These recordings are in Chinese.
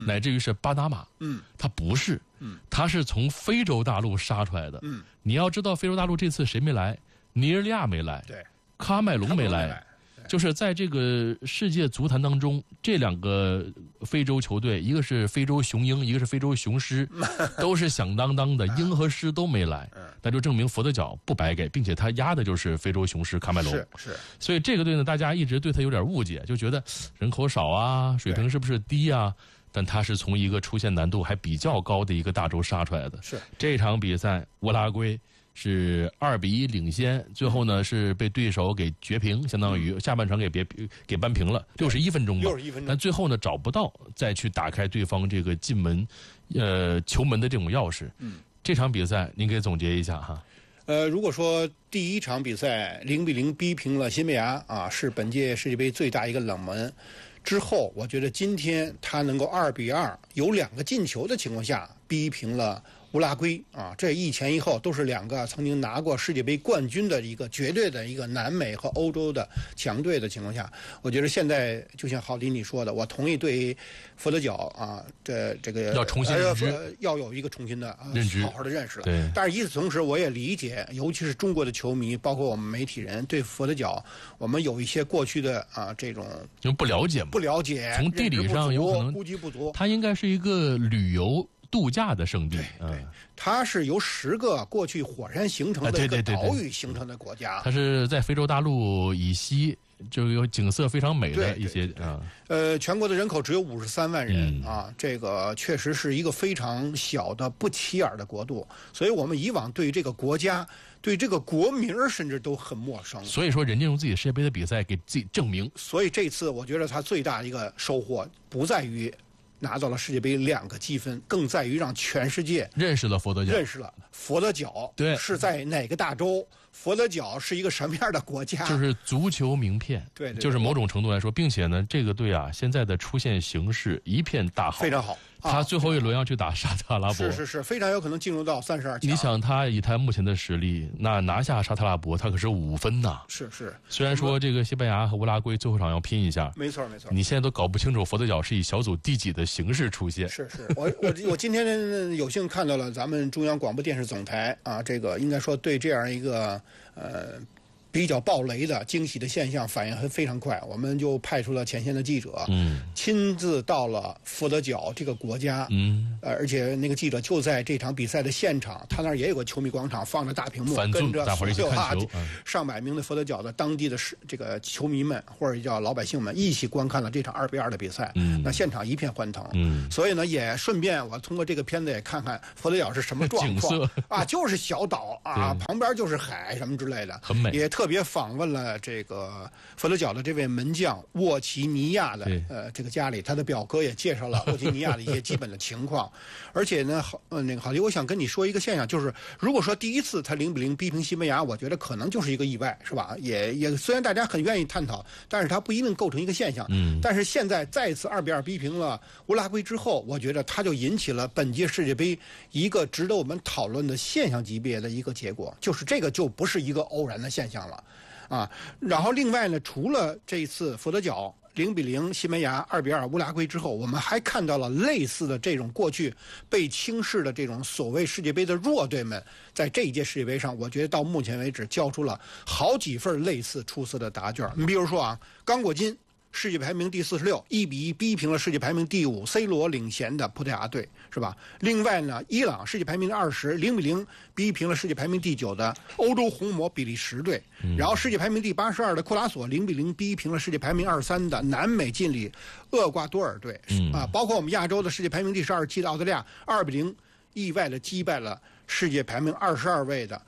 乃至于是巴拿马，它不是，它是从非洲大陆杀出来的。你要知道，非洲大陆这次谁没来？尼日利亚没来， 对， 喀麦隆没来。就是在这个世界足坛当中，这两个非洲球队，一个是非洲雄鹰，一个是非洲雄狮，都是响当当的，鹰和狮都没来，那就证明佛得角不白给，并且他压的就是非洲雄狮喀麦隆。 是， 所以这个队呢，大家一直对他有点误解，就觉得人口少啊，水平是不是低啊？但他是从一个出线难度还比较高的一个大洲杀出来的。 是这场比赛，乌拉圭是2-1领先，最后呢是被对手给绝平，相当于下半场给扳平了，61分钟吧。 61分钟， 但最后呢找不到再去打开对方这个进门，球门的这种钥匙。这场比赛您给总结一下哈。 如果说第一场比赛0-0逼平了西班牙啊，是本届世界杯最大一个冷门。之后，我觉得今天他能够2-2有2个进球的情况下逼平了乌拉圭啊，这一前一后都是2个曾经拿过世界杯冠军的一个绝对的一个南美和欧洲的强队的情况下，我觉得现在就像郝迪你说的，我同意对佛得角啊这个要重新认知， 要有一个重新的认知， 好好的认识了。 对。 但是与此同时，我也理解，尤其是中国的球迷，包括我们媒体人，对佛得角我们有一些过去的这种就不了解嘛，从地理上有可能估计不足， 它应该是一个旅游度假的圣地。 对，它是由10个过去火山形成的一个岛屿形成的国家。 它是在非洲大陆以西，就有景色非常美的一些全国的人口只有53万人啊，这个确实是一个非常小的不起眼的国度，所以我们以往对这个国家、对这个国名甚至都很陌生。 所以说，人家用自己世界杯的比赛给自己证明。 所以这次我觉得他最大的一个收获不在于拿到了世界杯2个积分，更在于让全世界认识了佛得角， 认识了佛得角对是在哪个大洲，佛得角是一个什么样的国家， 就是足球名片。 对， 就是某种程度来说，并且呢，这个队啊，现在的出现形势一片大好， 非常好。 他最后一轮要去打沙特阿拉伯， 是，非常有可能进入到32强。 你想，他以他目前的实力，那拿下沙特阿拉伯，他可是5分呐。 是。 虽然说这个西班牙和乌拉圭最后场要拼一下， 没错。 你现在都搞不清楚佛得角是以小组第几的形式出现。 是，我今天有幸看到了咱们中央广播电视总台啊，这个应该说对这样一个比较爆雷的惊喜的现象反应非常快，我们就派出了前线的记者，亲自到了佛得角这个国家，而且那个记者就在这场比赛的现场，他那儿也有个球迷广场，放着大屏幕，跟着所有上百名的佛得角的当地的这个球迷们或者叫老百姓们一起观看了这场2-2的比赛，那现场一片欢腾，所以呢也顺便我通过这个片子也看看佛得角是什么状况啊，就是小岛啊，旁边就是海什么之类的， 很美， 也特别访问了这个佛得角的这位门将沃奇尼亚的这个家里，他的表哥也介绍了沃奇尼亚的一些基本的情况。而且呢，那个郝迪，我想跟你说一个现象，就是如果说第一次他0-0逼平西班牙，我觉得可能就是一个意外，是吧？也虽然大家很愿意探讨，但是它不一定构成一个现象。但是现在再一次2-2逼平了乌拉圭之后，我觉得它就引起了本届世界杯一个值得我们讨论的现象级别的一个结果，就是这个就不是一个偶然的现象了。然后另外呢，除了这一次佛得角0-0西班牙2-2乌拉圭之后，我们还看到了类似的这种过去被轻视的这种所谓世界杯的弱队们，在这一届世界杯上，我觉得到目前为止交出了好几份类似出色的答卷。你比如说刚果金世界排名第46，1-1逼平了世界排名第5 C 罗领衔的葡萄牙队，是吧？另外呢，伊朗世界排名20，0-0逼平了世界排名第9的欧洲红魔比利时队，然后世界排名第82的库拉索0-0逼平了世界排名23的南美劲旅厄瓜多尔队，包括我们亚洲的世界排名第12期的澳大利亚2-0意外的击败了世界排名22位的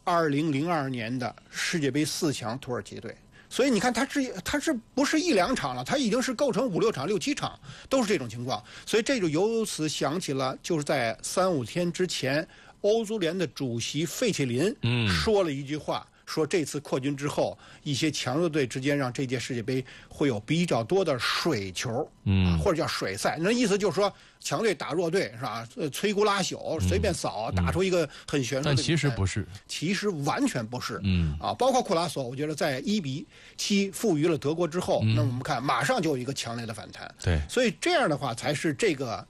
2002年的世界杯4强土耳其队。所以你看，它是不是1-2场了？它已经是构成5-6场、6-7场，都是这种情况。所以这就由此想起了，就是在3-5天之前，欧足联的主席费切林说了一句话， 说这次扩军之后，一些强弱队之间让这届世界杯会有比较多的水球，或者叫水赛。那意思就是说，强队打弱队是吧？摧枯拉朽，随便扫，打出一个很悬殊的比赛。 但其实不是， 其实完全不是。包括库拉索，我觉得在1-7负于了德国之后，那我们看马上就有一个强烈的反弹。 对， 所以这样的话才是这个